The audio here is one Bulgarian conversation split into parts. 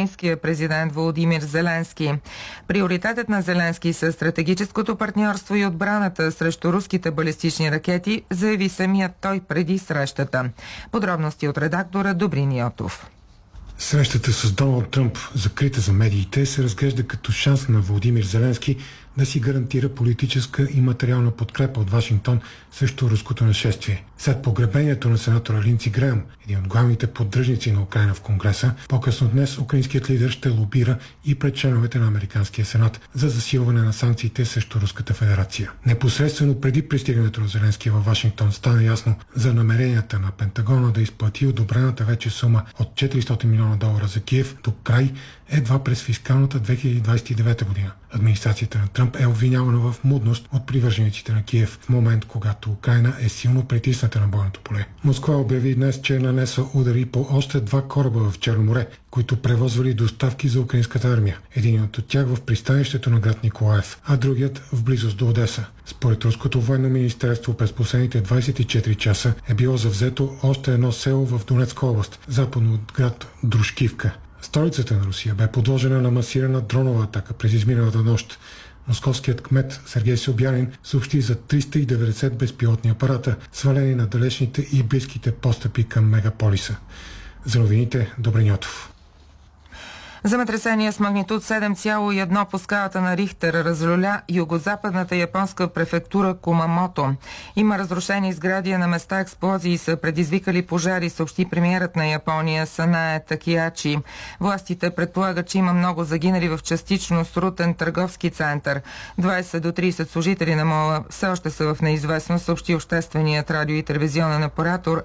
украинския президент Володимир Зеленски. Приоритетът на Зеленски са стратегическото партньорство и отбраната срещу руските балистични ракети, заяви самият той преди срещата. Подробности от редактора Добрин Йотов. Срещата с Доналд Тръмп, закрита за медиите, се разглежда като шанс на Володимир Зеленски да си гарантира политическа и материална подкрепа от Вашингтон срещу руското нашествие. След погребението на сенатора Линдси Греъм, един от главните поддръжници на Украйна в Конгреса, по-късно днес украинският лидер ще лобира и пред членовете на Американския сенат за засилване на санкциите срещу Руската федерация. Непосредствено преди пристигането на Зеленски във Вашингтон стана ясно за намеренията на Пентагона да изплати одобрената вече сума от $400 милиона за Киев до край едва през фискалната 2029 година. Администрацията на Тръмп е обвинявана в мудност от привържениците на Киев в момент, когато Украйна е силно притисната на бойното поле. Москва обяви днес, че е нанесла удари по още 2 кораба в Черно море, които превозвали доставки за украинската армия. Единият от тях в пристанището на град Николаев, а другият в близост до Одеса. Според Руското военно министерство през последните 24 часа е било завзето още едно село в Донецка област, западно от град Дружкивка. Столицата на Русия бе подложена на масирана дронова атака през изминалата нощ. Московският кмет Сергей Собянин съобщи за 390 безпилотни апарата, свалени на далечните и близките постъпи към мегаполиса. За новините, Добрин Йотов. Земетресение с магнитуд 7,1 по скалата на Рихтер разруля югозападната японска префектура Кумамото. Има разрушени сгради, на места експлозии са предизвикали пожари, съобщи премиерът на Япония Санае Такиачи. Властите предполагат, че има много загинали в частично срутен търговски център. 20 до 30 служители на мола все още са в неизвестност, съобщи общественият радио и телевизионен оператор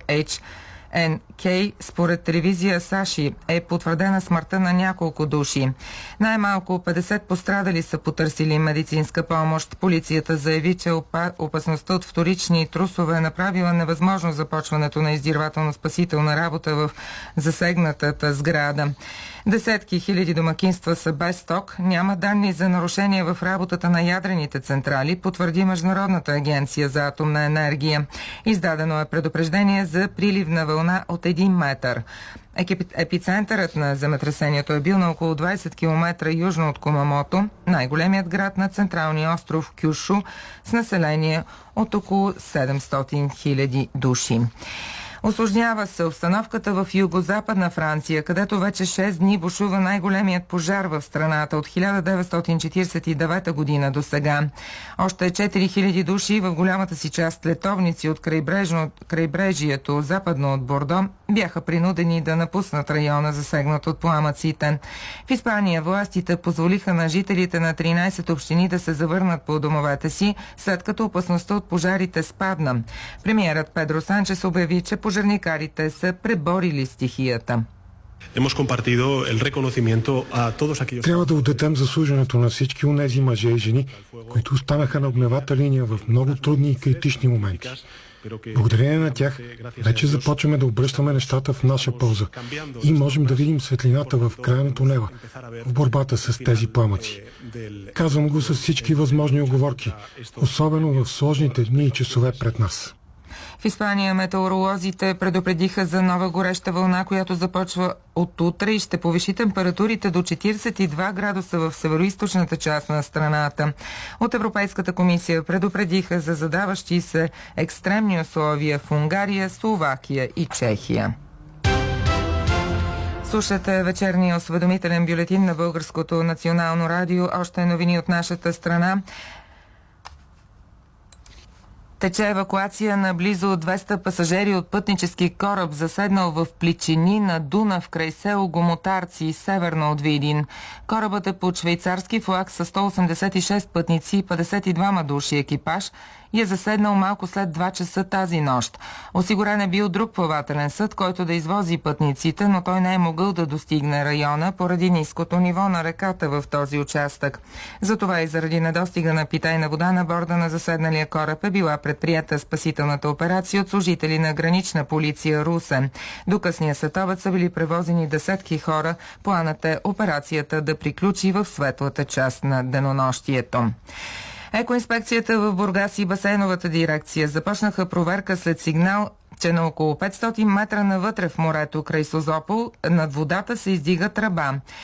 NK. Според телевизия Саши е потвърдена смъртта на няколко души. Най-малко 50 пострадали са потърсили медицинска помощ. Полицията заяви, че опасността от вторични трусове е направила невъзможно започването на издирвателно-спасителна работа в засегнатата сграда. Десетки хиляди домакинства са без ток. Няма данни за нарушения в работата на ядрените централи, потвърди Международната агенция за атомна енергия. Издадено е предупреждение за приливна вълна от 1 метър. Епицентърът на земетресението е бил на около 20 км южно от Кумамото, най-големият град на централния остров Кюшу, с население от около 700 000 души. Усложнява се обстановката в югозападна Франция, където вече 6 дни бушува най-големият пожар в страната от 1949 година до сега. Още 4000 души, в голямата си част летовници от крайбрежието западно от Бордо, бяха принудени да напуснат района, засегнат от пламъците. В Испания властите позволиха на жителите на 13 общини да се завърнат по домовете си, след като опасността от пожарите спадна. Премиерът Педро Санчес обяви, че пожарникарите са преборили стихията. Трябва да отдадем заслуженото на всички онези мъже и жени, които останаха на огневата линия в много трудни и критични моменти. Благодарение на тях вече започваме да обръщаме нещата в наша полза и можем да видим светлината в края на тунела в борбата с тези пламъци. Казвам го с всички възможни уговорки, особено в сложните дни и часове пред нас. В Испания метеоролозите предупредиха за нова гореща вълна, която започва от утре и ще повиши температурите до 42 градуса в североизточната част на страната. От Европейската комисия предупредиха за задаващи се екстремни условия в Унгария, Словакия и Чехия. Слушате вечерния осведомителен бюлетин на Българското национално радио. Още новини от нашата страна. Тече евакуация на близо 200 пасажери от пътнически кораб, заседнал в пличини на Дунав край село Гомотарци, северно от Видин. Корабът е под швейцарски флаг с 186 пътници и 52 души екипаж и е заседнал малко след 2 часа тази нощ. Осигурен е бил друг плавателен съд, който да извози пътниците, но той не е могъл да достигне района поради ниското ниво на реката в този участък. Затова и заради недостига на питейна вода на борда на заседналия кораб е била предприета спасителната операция от служители на гранична полиция Русе. До късния следобед са били превозени десетки хора. Планът е операцията да приключи в светлата част на денонощието. Екоинспекцията в Бургас и басейновата дирекция започнаха проверка след сигнал, че на около 500 метра навътре в морето край Созопол над водата се издига тръба.